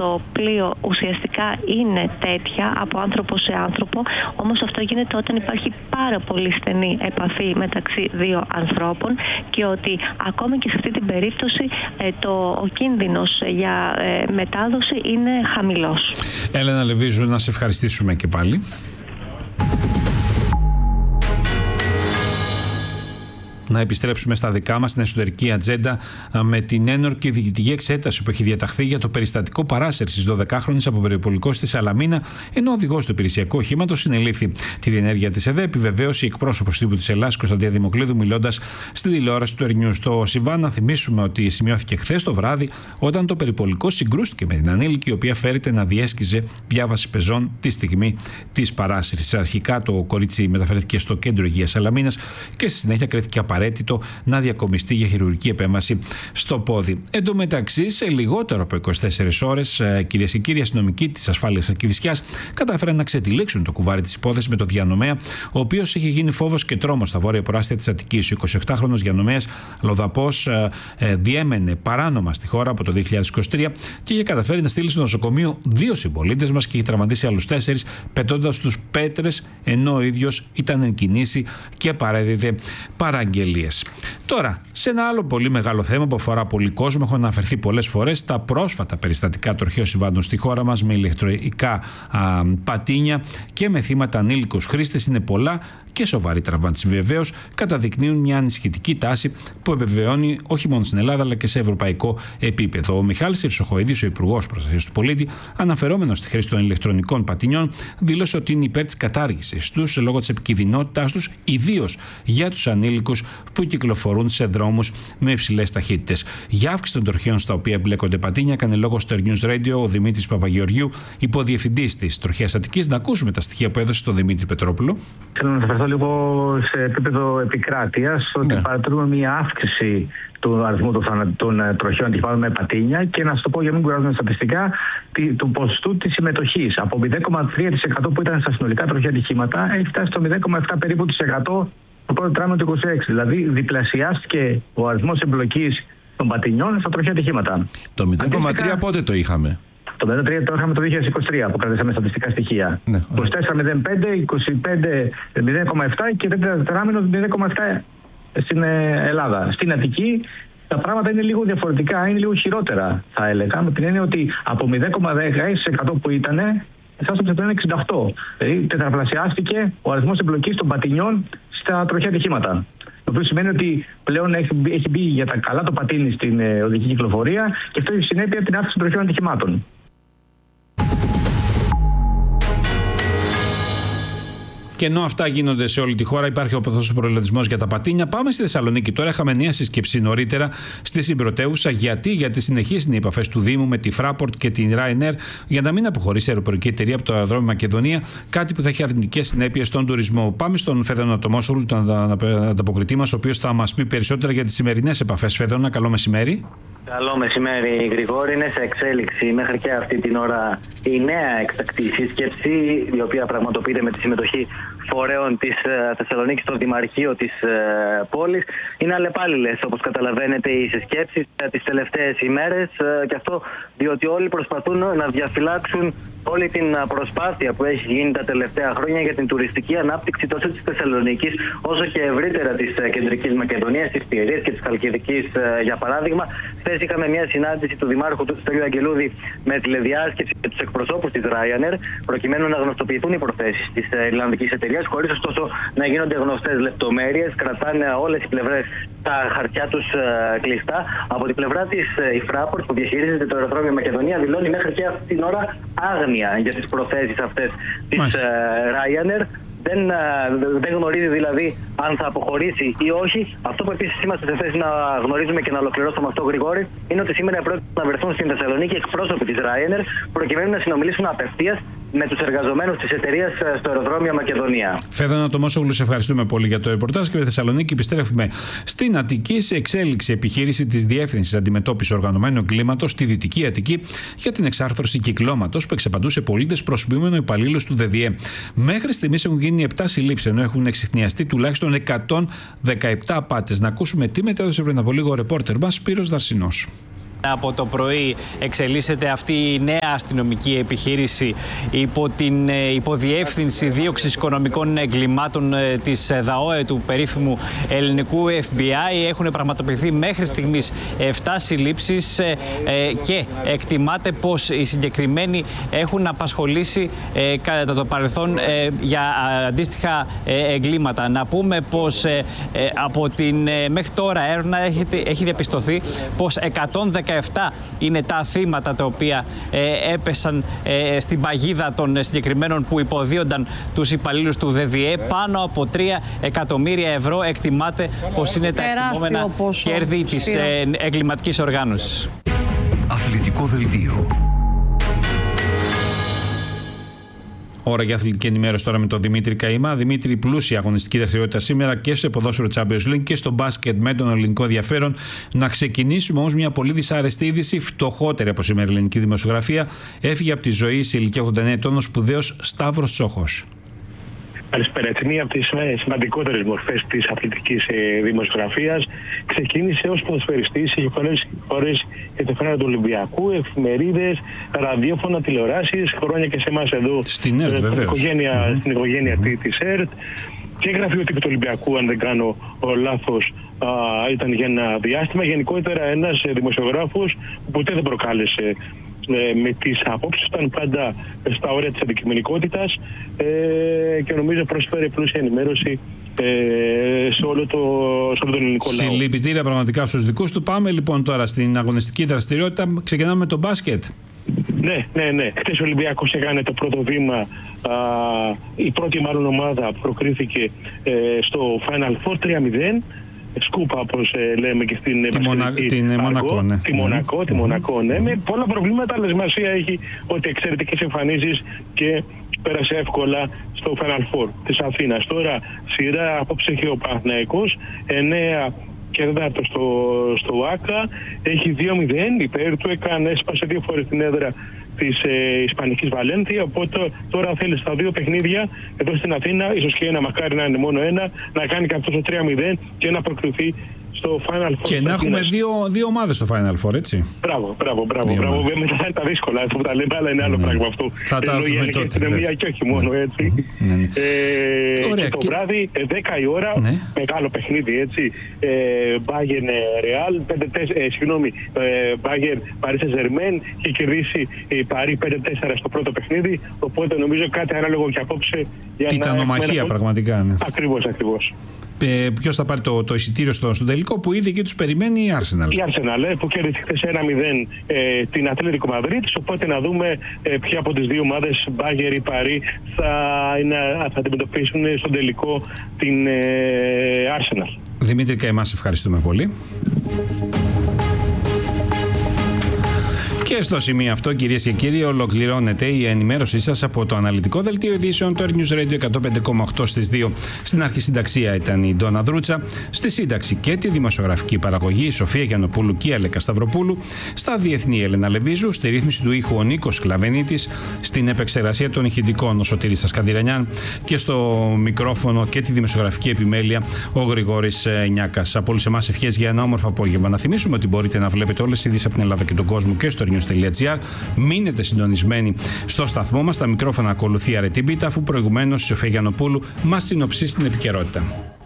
το πλοίο ουσιαστικά είναι τέτοια από άνθρωπο σε άνθρωπο, όμως αυτό γίνεται όταν υπάρχει πάρα πολύ στενή επαφή μεταξύ δύο ανθρώπων και ότι ακόμη και σε αυτή την περίπτωση ο κίνδυνος για μετάδοση είναι χαμηλός. Έλενα Λεβίζου, να σε ευχαριστήσουμε και πάλι. Να επιστρέψουμε στα δικά μας, στην εσωτερική ατζέντα, με την ένορκη διοικητική εξέταση που έχει διαταχθεί για το περιστατικό παράσυρσης 12χρονης από περιπολικό στη Σαλαμίνα, ενώ ο οδηγός του υπηρεσιακού οχήματος συνελήφθη. Τη διενέργεια της ΕΔΕ επιβεβαίωσε η εκπρόσωπος τύπου της Ελλάδας, Κωνσταντία Δημοκλήδου, μιλώντας στην τηλεόραση του Ερνιού. Στο Σιβάν, να θυμίσουμε ότι σημειώθηκε χθες το βράδυ, όταν το περιπολικό συγκρούστηκε με την ανήλικη, η οποία φέρεται να διέσχιζε διάβαση πεζών τη στιγμή της παράσυρσης. Αρχικά το κορίτσι μεταφέρθηκε στο κέντρο υγείας Σαλαμίνας και στη συνέχεια κρίθηκε απαραίτητο να διακομιστεί για χειρουργική επέμβαση στο πόδι. Εν τω μεταξύ, σε λιγότερο από 24 ώρες, κυρίες και κύριοι, αστυνομικοί της ασφάλειας της Κηφισιάς κατάφεραν να ξετυλίξουν το κουβάρι της υπόθεσης με το διανομέα, ο οποίος είχε γίνει φόβος και τρόμος στα βόρεια προάστια της Αττικής. Ο 28χρονος διανομέας Λοδαπός διέμενε παράνομα στη χώρα από το 2023 και είχε καταφέρει να στείλει στο νοσοκομείο 2 συμπολίτες μας και είχε τραυματίσει άλλους 4, πετώντας τους πέτρες, ενώ ο ίδιος ήταν εν κινήσει και παρέδιδε παραγγελίες. Τώρα, σε ένα άλλο πολύ μεγάλο θέμα που αφορά πολύ κόσμο, έχω αναφερθεί πολλές φορές, τα πρόσφατα περιστατικά τροχαίων συμβάντων στη χώρα μας με ηλεκτρικά πατίνια και με θύματα ανήλικους χρήστες είναι πολλά και σοβαροί τραυματισμοί. Βεβαίως, καταδεικνύουν μια ανησυχητική τάση που επιβεβαιώνει όχι μόνο στην Ελλάδα αλλά και σε ευρωπαϊκό επίπεδο. Ο Μιχάλης Χρυσοχοΐδης, ο Υπουργός Προστασίας του Πολίτη, αναφερόμενος στη χρήση των ηλεκτρονικών πατινιών, δήλωσε ότι είναι υπέρ της κατάργησης τους λόγω της επικινδυνότητάς τους, ιδίως για τους ανήλικους που κυκλοφορούν σε δρόμους με υψηλές ταχύτητες. Για αύξηση των τροχαίων στα οποία εμπλέκονται πατίνια, έκανε λόγο στο News Radio ο Δημήτρης Παπαγεωργίου, υποδιευθυντής της Τροχαίας Αττικής. Να ακούσουμε τα στοιχεία που έδωσε στον Δημήτρη Πετρόπουλο. Θέλω να αναφερθώ λίγο σε επίπεδο επικράτειας, ότι παρατηρούμε μια αύξηση του αριθμού των τροχαίων ατυχημάτων με πατίνια και να σας το πω για να μην κουράζουμε στατιστικά, του ποσοστού της συμμετοχής. Από 0,3% που ήταν στα συνολικά τροχαία ατυχήματα, έχει φτάσει στο 0,7% περίπου το πρώτο τρίμηνο του 2026. Δηλαδή, διπλασιάστηκε ο αριθμός εμπλοκής των πατινιών στα τροχαία ατυχήματα. Το 0,3 πότε το είχαμε? Το 0,3 το είχαμε το 2023 που κρατήσαμε στατιστικά στοιχεία. 24,05, 25,0,7 και τέτοιο τετράμινο 0,7 στην Ελλάδα. Στην Αττική τα πράγματα είναι λίγο διαφορετικά, είναι λίγο χειρότερα, θα έλεγα, με την έννοια ότι από 0,10% που ήταν, φτάσαμε στο 1,68. Δηλαδή τετραπλασιάστηκε ο αριθμός εμπλοκής των πατινιών στα τροχαία ατυχήματα. Το οποίο σημαίνει ότι πλέον έχει μπει για τα καλά το πατίνι στην οδική κυκλοφορία και αυτό έχει συνέπεια την αύξηση των τροχαίων ατυχημάτων. Και ενώ αυτά γίνονται σε όλη τη χώρα, υπάρχει αυτός ο προλατισμός για τα πατίνια. Πάμε στη Θεσσαλονίκη. Τώρα είχαμε μια σύσκεψη νωρίτερα στη συμπρωτεύουσα. Γιατί συνεχίσουν οι επαφές του Δήμου με τη Fraport και την Ryanair για να μην αποχωρήσει η αεροπορική εταιρεία από το αεροδρόμιο Μακεδονία, κάτι που θα έχει αρνητικές συνέπειες στον τουρισμό. Πάμε στον Φέδωνα Τομόσογλου, τον ανταποκριτή μας, ο οποίος θα μας πει περισσότερα για τις σημερινές επαφές. Φέδωνα, καλό μεσημέρι. Καλό μεσημέρι, Γρηγόρη. Είναι σε εξέλιξη μέχρι και αυτή την ώρα η νέα εκτακτή σύσκεψη, η οποία πραγματοποιείται με τη συμμετοχή φορέων της Θεσσαλονίκης στο Δημαρχείο της πόλης. Είναι αλλεπάλληλες, όπως καταλαβαίνετε, οι συσκέψεις τις τελευταίες ημέρες και αυτό διότι όλοι προσπαθούν να διαφυλάξουν όλη την προσπάθεια που έχει γίνει τα τελευταία χρόνια για την τουριστική ανάπτυξη τόσο της Θεσσαλονίκης όσο και ευρύτερα της Κεντρικής Μακεδονίας, της Πιερίας και της Χαλκιδικής, για παράδειγμα. Χθες είχαμε μια συνάντηση του Δημάρχου του Στέλιου Αγγελούδη με τηλεδιάσκεψη και τους εκπροσώπους της Ryanair, προκειμένου να γνωστοποιηθούν οι προθέσεις της Ιρλανδικής εταιρείας, χωρίς ωστόσο να γίνονται γνωστές λεπτομέρειες. Κρατάνε όλες οι πλευρές τα χαρτιά τους κλειστά. Από την πλευρά της η Fraport, που διαχειρίζεται το αεροδρόμιο Μακεδονία, δηλώνει μέχρι και αυτή την ώρα άγνοια για τις προθέσεις αυτές της Ryanair. Δεν γνωρίζει δηλαδή αν θα αποχωρήσει ή όχι. Αυτό που επίσης είμαστε σε θέση να γνωρίζουμε και να ολοκληρώσουμε αυτό, Γρηγόρη, είναι ότι σήμερα πρόκειται να βρεθούν στην Θεσσαλονίκη εκπρόσωποι της Ryanair προκειμένου να συνομιλήσουν απευθείας με τους εργαζομένους της εταιρείας στο αεροδρόμιο Μακεδονία. Φέδωνα Τομόσογλου, σε ευχαριστούμε πολύ για το ρεπορτάζ και με Θεσσαλονίκη επιστρέφουμε στην Αττική. Σε εξέλιξη επιχείρηση της Διεύθυνσης Αντιμετώπισης Οργανωμένου Εγκλήματος στη Δυτική Αττική για την εξάρθρωση κυκλώματος που εξαπαντούσε πολίτες προσωπούμενο υπαλλήλους του ΔΔΕ. Μέχρι στιγμής έχουν γίνει 7 συλλήψεις, ενώ έχουν εξιχνιαστεί τουλάχιστον 117 απάτες. Να ακούσουμε τι μετέδωσε πριν από λίγο ο ρεπόρτερ μας Σπύρος Δαρσινός. Από το πρωί εξελίσσεται αυτή η νέα αστυνομική επιχείρηση υπό την υποδιεύθυνση δίωξης οικονομικών εγκλημάτων της ΔΑΟΕ, του περίφημου ελληνικού FBI. Έχουν πραγματοποιηθεί μέχρι στιγμής 7 συλλήψεις και εκτιμάται πως οι συγκεκριμένοι έχουν απασχολήσει κατά το παρελθόν για αντίστοιχα εγκλήματα. Να πούμε πως από την μέχρι τώρα έρευνα έχει διαπιστωθεί πως 117 είναι τα θύματα τα οποία έπεσαν στην παγίδα των συγκεκριμένων που υποδίονταν τους υπαλλήλους του ΔΔΕ. Πάνω από 3 εκατομμύρια ευρώ εκτιμάται πως είναι τα εκτιμόμενα κέρδη της εγκληματικής οργάνωσης. Αθλητικό δελτίο. Ώρα για αθλητική ενημέρωση τώρα με τον Δημήτρη Καημά. Δημήτρη, πλούσια αγωνιστική δραστηριότητα σήμερα και στο ποδόσφαιρο Champions League και στο μπάσκετ με τον ελληνικό ενδιαφέρον. Να ξεκινήσουμε όμως μια πολύ δυσάρεστη είδηση, φτωχότερη από σήμερα η ελληνική δημοσιογραφία. Έφυγε από τη ζωή σε ηλικία 89 ετών ο σπουδαίος Σταύρος Τσόχος. Καλησπέρα. Έτσι, μία από τις σημαντικότερες μορφές της αθλητικής δημοσιογραφίας. Ξεκίνησε ως ποδοσφαιριστής, είχε φορές για το φαινόμενο του Ολυμπιακού, εφημερίδες, ραδιόφωνα, τηλεοράσεις, χρόνια και σε εμάς εδώ. Στην ΕΡΤ, βεβαίως. Στην οικογένεια της ΕΡΤ. Και γραφειοτύπου του Ολυμπιακού, αν δεν κάνω λάθος, ήταν για ένα διάστημα. Γενικότερα ένας δημοσιογράφος που ποτέ δεν προκάλεσε με τις απόψεις, ήταν πάντα στα όρια της αντικειμενικότητας και νομίζω προσφέρει πλούσια ενημέρωση σε όλο τον ελληνικό λαό. Συλληπιτήρια πραγματικά στους δικούς του. Πάμε λοιπόν τώρα στην αγωνιστική δραστηριότητα. Ξεκινάμε με το μπάσκετ. Ναι. Χθες ο Ολυμπιακός έκανε το πρώτο βήμα. Η πρώτη μάλλον ομάδα προκρίθηκε στο Final Four 3-0. Σκούπα, όπως λέμε και στην Μονακό, ναι. Με πολλά προβλήματα, αλλά σημασία έχει ότι εξαιρετικές εμφανίσεις και πέρασε εύκολα στο Final Four της Αθήνας. Τώρα σειρά απόψε έχει ο Παναθηναϊκός, 9 και 4 στο ΆΚΑ, έχει 2-0 υπέρ του, έσπασε 2 φορές την έδρα της Ισπανικής Βαλένθια, οπότε τώρα θέλει στα 2 παιχνίδια εδώ στην Αθήνα, ίσως και ένα, μακάρι να είναι μόνο ένα, να κάνει και αυτό το 3-0 και να προκριθεί στο Final Four. Και να έχουμε δύο ομάδες στο Final Four, έτσι. Μπράβο. Μετά είναι τα δύσκολα, αυτό που τα λέμε, αλλά είναι άλλο πράγμα αυτό. Θα τα δούμε τότε. Και όχι μόνο, έτσι. Και το βράδυ, 10 η ώρα, μεγάλο παιχνίδι, έτσι. Bayern Real, Bayern Paris Saint-Germain, και κερδίσει η Παρί 5-4 στο πρώτο παιχνίδι. Οπότε νομίζω κάτι ανάλογο και απόψε. Τιτανομαχία, πραγματικά. Ναι. Ακριβώς. Ποιος θα πάρει το εισιτήριο στον τελικό, που ήδη και τους περιμένει η Arsenal. Η Arsenal, που κέρδισε χθες 1-0 την Ατλέτικο Μαδρίτης, οπότε να δούμε ποια από τις δύο ομάδες, Bayern ή Παρί, θα αντιμετωπίσουν στον τελικό την Arsenal. Δημήτρη Καημά, ευχαριστούμε πολύ. Και στο σημείο αυτό, κυρίες και κύριοι, ολοκληρώνεται η ενημέρωσή σας από το αναλυτικό δελτίο ειδήσεων του News Radio 105,8 στις 2. Στην αρχισυνταξία ήταν η Ντόνα Δρούτσα, στη σύνταξη και τη δημοσιογραφική παραγωγή η Σοφία Γιαννοπούλου και η Αλέκα Σταυροπούλου, στα διεθνή η Έλενα Λεβίζου, στη ρύθμιση του ήχου ο Νίκος Κλαβενίτης, στην επεξεργασία των ηχητικών ο Σωτήρης Σκανδυρανιάν και στο μικρόφωνο και τη δημοσιογραφική επιμέλεια ο Γρηγόρης Νιάκας. Από όλους εμάς ευχές για ένα όμορφο απόγευμα. Να θυμίσουμε ότι μπορείτε να βλέπετε όλες τις ειδήσεις από την Ελλάδα και τον κόσμο και στο news.gr. Μείνετε συντονισμένοι στο σταθμό μας. Τα μικρόφωνα ακολουθεί Αρετή Μπίτα, αφού προηγουμένως η Σοφία Γιαννοπούλου μας συνοψίσει την επικαιρότητα.